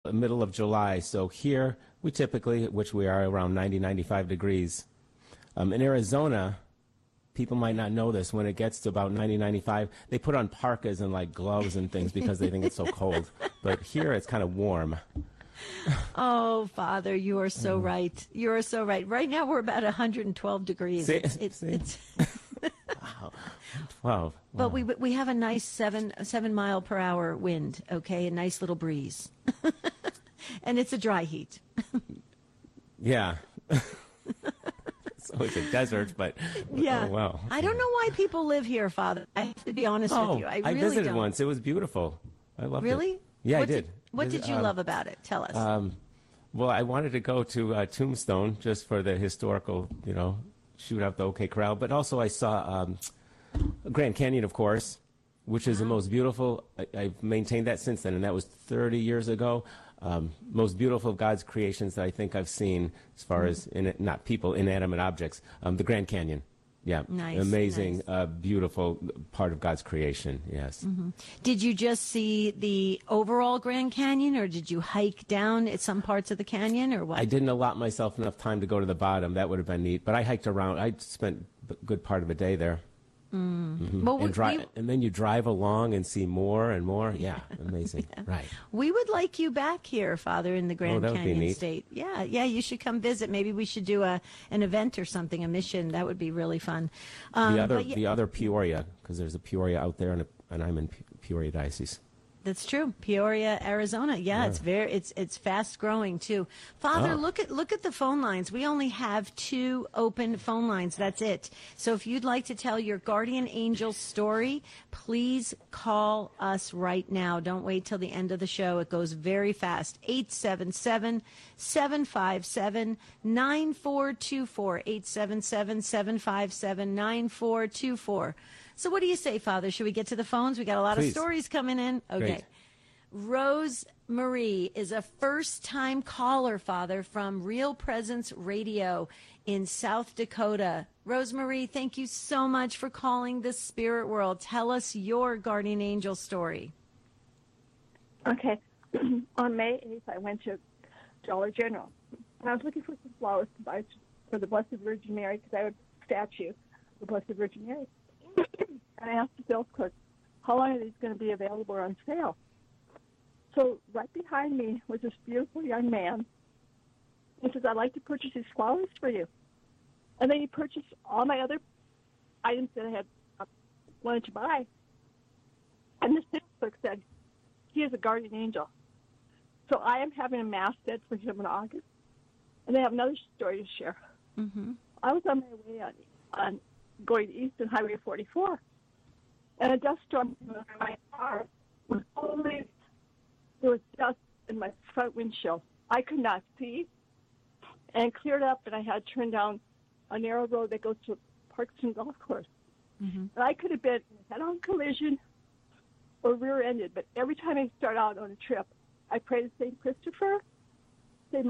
middle of July. So here we typically, which we are around 90, 95 degrees. In Arizona, people might not know this. When it gets to about 90, 95, they put on parkas and like gloves and things because they think it's so cold. But here it's kind of warm. Oh, Father, you are so right. You are so right. Right now we're about 112 degrees. See? It's Wow. 12. But we have a nice 7 mile per hour wind, okay? A nice little breeze. And it's a dry heat. Yeah. So it's a desert, but yeah. Oh, wow. I don't know why people live here, Father. I have to be honest with you. I really visited don't. once. It was beautiful. I loved it. Really? Yeah, I did. What did you love about it? Tell us. Well, I wanted to go to Tombstone just for the historical, shoot out the OK Corral. But also I saw Grand Canyon, of course, which is the most beautiful. I've maintained that since then, and that was 30 years ago. Most beautiful of God's creations that I think I've seen as far as, not people, inanimate objects. The Grand Canyon. Yeah. Nice. Amazing, nice. Beautiful part of God's creation. Yes. Mm-hmm. Did you just see the overall Grand Canyon, or did you hike down at some parts of the canyon, or what? I didn't allot myself enough time to go to the bottom. That would have been neat. But I hiked around. I spent a good part of a day there. Mm-hmm. Well, and then you drive along and see more and more. Yeah, amazing. Yeah. Right. We would like you back here, Father, in the Grand that would be Canyon neat. State. Yeah, you should come visit. Maybe we should do an event or something, a mission. That would be really fun. The other Peoria, because there's a Peoria out there, and I'm in Peoria Diocese. That's true. Peoria, Arizona. Yeah, it's fast growing too. Father, look at the phone lines. We only have 2 open phone lines. That's it. So if you'd like to tell your guardian angel story, please call us right now. Don't wait till the end of the show. It goes very fast. 877-757-9424. 877-757-9424. So what do you say, Father? Should we get to the phones? We got a lot of stories coming in. Okay. Great. Rose Marie is a first-time caller, Father, from Real Presence Radio in South Dakota. Rose Marie, thank you so much for calling the Spirit World. Tell us your guardian angel story. Okay. On May 8th, I went to Dollar General. And I was looking for some flowers to buy for the Blessed Virgin Mary, because I have a statue of the Blessed Virgin Mary. And I asked the sales clerk, how long are these going to be available or on sale? So right behind me was this beautiful young man. He says, I'd like to purchase these flowers for you. And then he purchased all my other items that I had wanted to buy. And the sales clerk said, he is a guardian angel. So I am having a mass said for him in August. And I have another story to share. Mm-hmm. I was on my way on going east on Highway 44, and a dust storm came over my car with only there was dust in my front windshield. I could not see, and it cleared up, and I had to turn down a narrow road that goes to Parkson Golf Course. Mm-hmm. And I could have been head-on collision or rear-ended, but every time I start out on a trip, I pray to St. Christopher, St.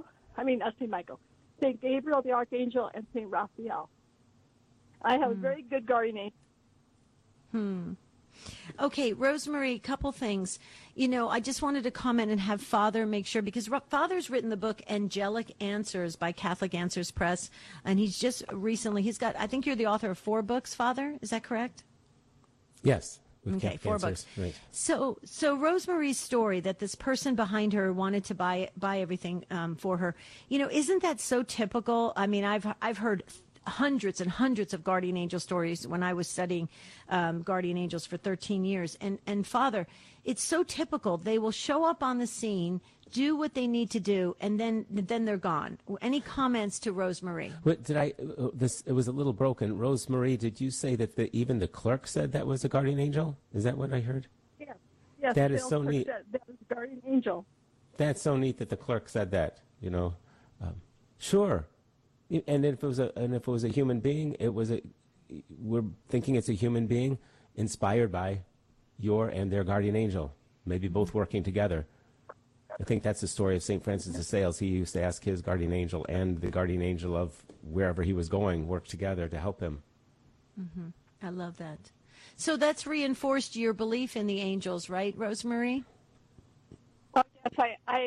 Gabriel the Archangel, and St. Raphael. I have a very good guardian angel. Okay, Rosemarie, couple things. I just wanted to comment and have Father make sure, because Father's written the book Angelic Answers by Catholic Answers Press, and he's just recently, I think you're the author of 4 books, Father, is that correct? Yes. Okay, 4 Answers. books. Right. So Rosemarie's story that this person behind her wanted to buy everything for her, isn't that so typical? I mean, I've heard hundreds and hundreds of guardian angel stories when I was studying guardian angels for 13 years. And Father, it's so typical. They will show up on the scene, do what they need to do, and then they're gone. Any comments to Rosemarie? What, it was a little broken. Rosemarie, did you say that even the clerk said that was a guardian angel? Is that what I heard? Yeah. Yes. That is so neat. That was a guardian angel. That's so neat that the clerk said that, Sure. And if it was a human being, we're thinking it's a human being inspired by your and their guardian angel, maybe both working together. I think that's the story of St. Francis de Sales. He used to ask his guardian angel and the guardian angel of wherever he was going work together to help him. Mm-hmm. I love that. So that's reinforced your belief in the angels, right, Rosemarie? Oh, yes, I